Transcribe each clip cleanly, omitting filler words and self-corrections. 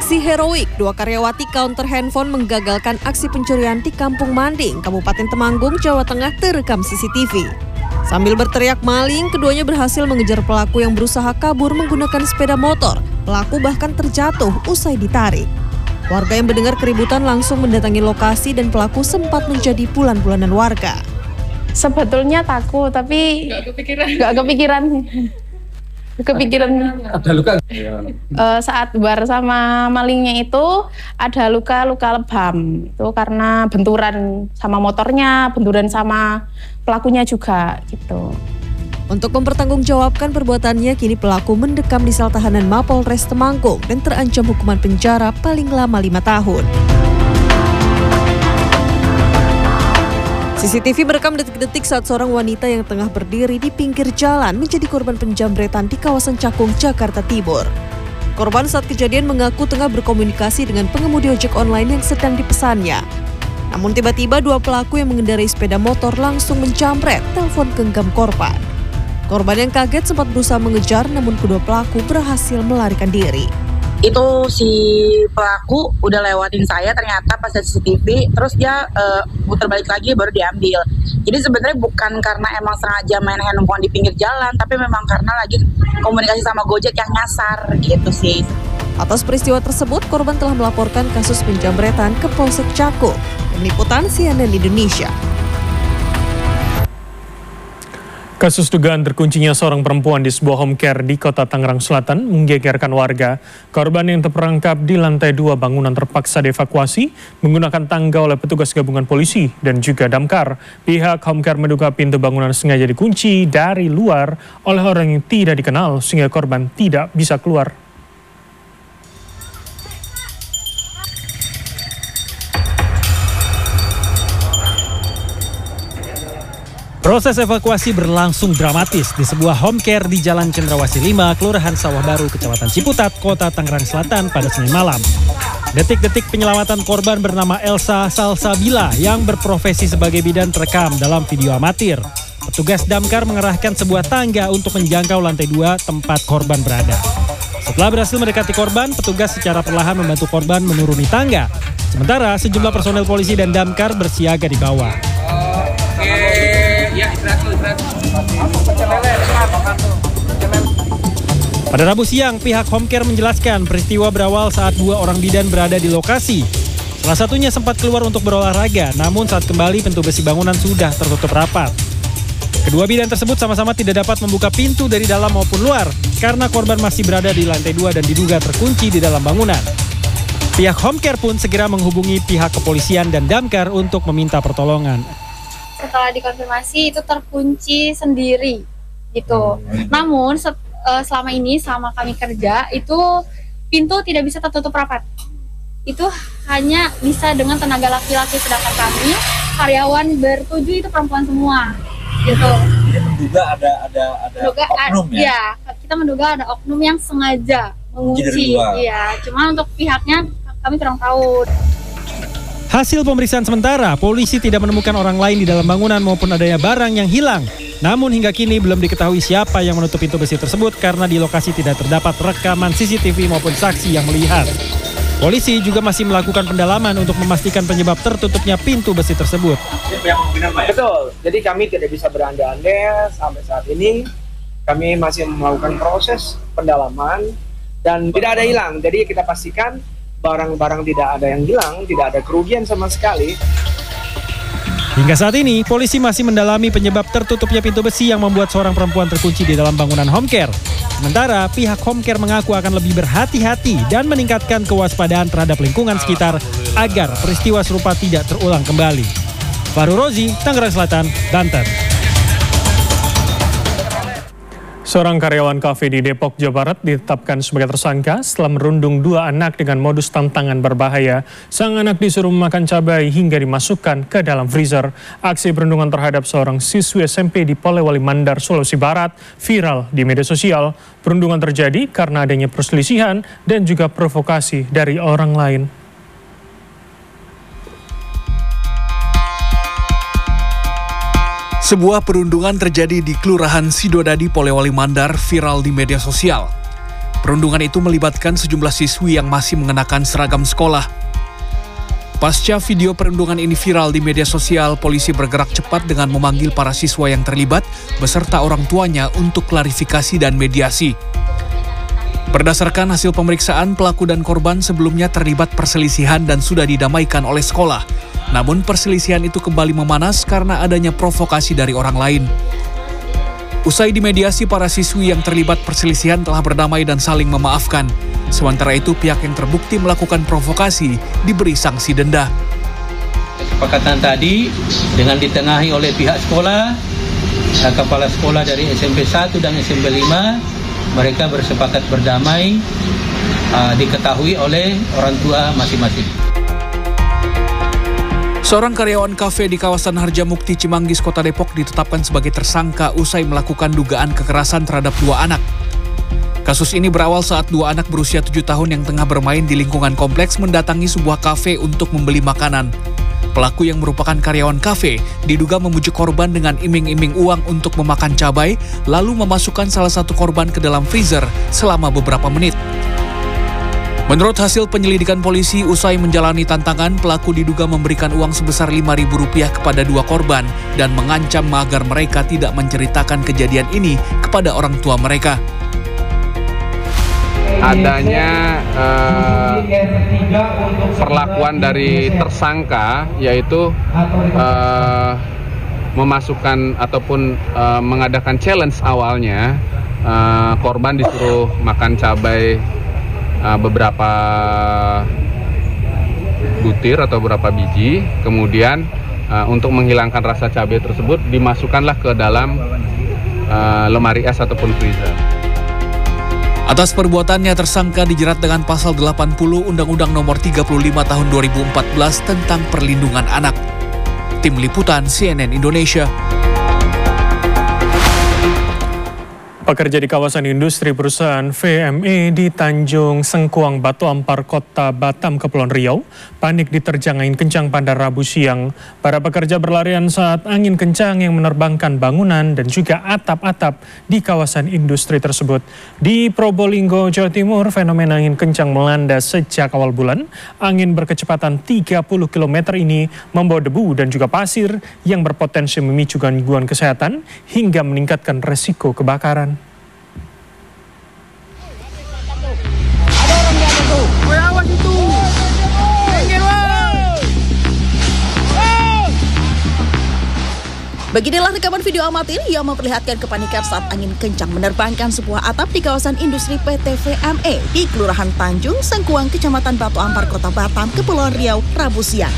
Aksi heroik, dua karyawati counter handphone menggagalkan aksi pencurian di Kampung Manding, Kabupaten Temanggung, Jawa Tengah terekam CCTV. Sambil berteriak maling, keduanya berhasil mengejar pelaku yang berusaha kabur menggunakan sepeda motor. Pelaku bahkan terjatuh usai ditarik. Warga yang mendengar keributan langsung mendatangi lokasi dan pelaku sempat menjadi bulan-bulanan warga. Sebetulnya takut, tapi nggak kepikiran. Ada luka? Saat bar sama malingnya itu ada luka lebam. Itu karena benturan sama motornya, benturan sama pelakunya juga gitu. Untuk mempertanggungjawabkan perbuatannya, kini pelaku mendekam di sel tahanan Mapolres Temanggung dan terancam hukuman penjara paling lama 5 tahun. CCTV merekam detik-detik saat seorang wanita yang tengah berdiri di pinggir jalan menjadi korban penjambretan di kawasan Cakung, Jakarta Timur. Korban saat kejadian mengaku tengah berkomunikasi dengan pengemudi ojek online yang sedang dipesannya. Namun tiba-tiba dua pelaku yang mengendarai sepeda motor langsung menjambret telepon genggam korban. Korban yang kaget sempat berusaha mengejar, namun kedua pelaku berhasil melarikan diri. Itu si pelaku udah lewatin saya ternyata pas ada CCTV, terus dia putar balik lagi baru diambil. Jadi sebenarnya bukan karena emang sengaja main handphone di pinggir jalan, tapi memang karena lagi komunikasi sama Gojek yang nyasar gitu sih. Atas peristiwa tersebut, korban telah melaporkan kasus penjambretan ke Polsek Cakung. Tim Liputan CNN Indonesia. Kasus dugaan terkuncinya seorang perempuan di sebuah home care di Kota Tangerang Selatan menggegerkan warga. Korban yang terperangkap di lantai 2 bangunan terpaksa dievakuasi menggunakan tangga oleh petugas gabungan polisi dan juga damkar. Pihak home care menduga pintu bangunan sengaja dikunci dari luar oleh orang yang tidak dikenal sehingga korban tidak bisa keluar. Proses evakuasi berlangsung dramatis di sebuah home care di Jalan Cendrawasih 5, Kelurahan Sawah Baru, Kecamatan Ciputat, Kota Tangerang Selatan pada Senin malam. Detik-detik penyelamatan korban bernama Elsa Salsabila yang berprofesi sebagai bidan terekam dalam video amatir. Petugas damkar mengerahkan sebuah tangga untuk menjangkau lantai 2 tempat korban berada. Setelah berhasil mendekati korban, petugas secara perlahan membantu korban menuruni tangga. Sementara sejumlah personel polisi dan damkar bersiaga di bawah. Pada Rabu siang, pihak home care menjelaskan peristiwa berawal saat 2 orang bidan berada di lokasi. Salah satunya sempat keluar untuk berolahraga, namun saat kembali pintu besi bangunan sudah tertutup rapat. Kedua bidan tersebut sama-sama tidak dapat membuka pintu dari dalam maupun luar karena korban masih berada di lantai 2 dan diduga terkunci di dalam bangunan. Pihak home care pun segera menghubungi pihak kepolisian dan damkar untuk meminta pertolongan. Setelah dikonfirmasi itu terkunci sendiri gitu. Namun selama kami kerja itu pintu tidak bisa tertutup rapat. Itu hanya bisa dengan tenaga laki-laki, sedangkan kami karyawan bertujuh itu perempuan semua gitu. Menduga ada oknum ya? Iya, kita menduga ada oknum yang sengaja mengunci. Iya, cuma untuk pihaknya kami kurang tahu. Hasil pemeriksaan sementara, polisi tidak menemukan orang lain di dalam bangunan maupun adanya barang yang hilang. Namun hingga kini belum diketahui siapa yang menutup pintu besi tersebut karena di lokasi tidak terdapat rekaman CCTV maupun saksi yang melihat. Polisi juga masih melakukan pendalaman untuk memastikan penyebab tertutupnya pintu besi tersebut. Betul, jadi kami tidak bisa berandai-andai sampai saat ini. Kami masih melakukan proses pendalaman dan tidak ada hilang. Jadi kita pastikan barang-barang tidak ada yang hilang, tidak ada kerugian sama sekali. Hingga saat ini, polisi masih mendalami penyebab tertutupnya pintu besi yang membuat seorang perempuan terkunci di dalam bangunan home care. Sementara, pihak home care mengaku akan lebih berhati-hati dan meningkatkan kewaspadaan terhadap lingkungan sekitar agar peristiwa serupa tidak terulang kembali. Fahru Rozi, Tangerang Selatan, Banten. Seorang karyawan kafe di Depok, Jawa Barat ditetapkan sebagai tersangka setelah merundung 2 anak dengan modus tantangan berbahaya. Sang anak disuruh memakan cabai hingga dimasukkan ke dalam freezer. Aksi perundungan terhadap seorang siswi SMP di Polewali Mandar, Sulawesi Barat viral di media sosial. Perundungan terjadi karena adanya perselisihan dan juga provokasi dari orang lain. Sebuah perundungan terjadi di Kelurahan Sidodadi, Polewali Mandar viral di media sosial. Perundungan itu melibatkan sejumlah siswi yang masih mengenakan seragam sekolah. Pasca video perundungan ini viral di media sosial, polisi bergerak cepat dengan memanggil para siswa yang terlibat beserta orang tuanya untuk klarifikasi dan mediasi. Berdasarkan hasil pemeriksaan, pelaku dan korban sebelumnya terlibat perselisihan dan sudah didamaikan oleh sekolah. Namun perselisihan itu kembali memanas karena adanya provokasi dari orang lain. Usai dimediasi, para siswi yang terlibat perselisihan telah berdamai dan saling memaafkan. Sementara itu, pihak yang terbukti melakukan provokasi diberi sanksi denda. Kesepakatan tadi dengan ditengahi oleh pihak sekolah, kepala sekolah dari SMP 1 dan SMP 5, mereka bersepakat berdamai, diketahui oleh orang tua masing-masing. Seorang karyawan kafe di kawasan Harjamukti, Cimanggis, Kota Depok ditetapkan sebagai tersangka usai melakukan dugaan kekerasan terhadap 2 anak. Kasus ini berawal saat 2 anak berusia 7 tahun yang tengah bermain di lingkungan kompleks mendatangi sebuah kafe untuk membeli makanan. Pelaku yang merupakan karyawan kafe diduga membujuk korban dengan iming-iming uang untuk memakan cabai, lalu memasukkan salah satu korban ke dalam freezer selama beberapa menit. Menurut hasil penyelidikan polisi, usai menjalani tantangan, pelaku diduga memberikan uang sebesar Rp5.000 kepada 2 korban dan mengancam agar mereka tidak menceritakan kejadian ini kepada orang tua mereka. Adanya perlakuan dari tersangka, yaitu memasukkan ataupun mengadakan challenge awalnya, korban disuruh makan cabai beberapa butir atau beberapa biji, kemudian untuk menghilangkan rasa cabai tersebut dimasukkanlah ke dalam lemari es ataupun freezer. Atas perbuatannya, tersangka dijerat dengan pasal 80 Undang-Undang Nomor 35 Tahun 2014 tentang Perlindungan Anak. Tim Liputan CNN Indonesia. Pekerja di kawasan industri perusahaan VME di Tanjung Sengkuang, Batu Ampar, Kota Batam, Kepulauan Riau, panik diterjang angin kencang pada Rabu siang. Para pekerja berlarian saat angin kencang yang menerbangkan bangunan dan juga atap-atap di kawasan industri tersebut. Di Probolinggo, Jawa Timur, fenomena angin kencang melanda sejak awal bulan. Angin berkecepatan 30 km ini membawa debu dan juga pasir yang berpotensi memicu gangguan kesehatan hingga meningkatkan resiko kebakaran. Beginilah rekaman video amatir yang memperlihatkan kepanikan saat angin kencang menerbangkan sebuah atap di kawasan industri PT VME di Kelurahan Tanjung Sengkuang, Kecamatan Batu Ampar, Kota Batam, Kepulauan Riau, Rabu siang.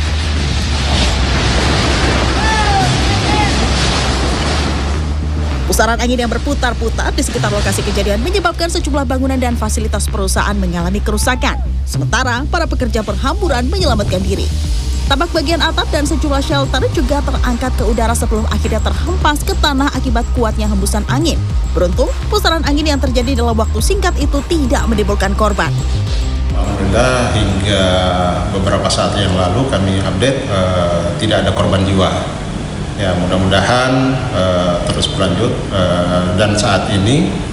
Pusaran angin yang berputar-putar di sekitar lokasi kejadian menyebabkan sejumlah bangunan dan fasilitas perusahaan mengalami kerusakan. Sementara para pekerja berhamburan menyelamatkan diri. Tampak bagian atap dan sejumlah shelter juga terangkat ke udara sebelum akhirnya terhempas ke tanah akibat kuatnya hembusan angin. Beruntung, pusaran angin yang terjadi dalam waktu singkat itu tidak menimbulkan korban. Alhamdulillah hingga beberapa saat yang lalu kami update tidak ada korban jiwa. Ya, mudah-mudahan terus berlanjut dan saat ini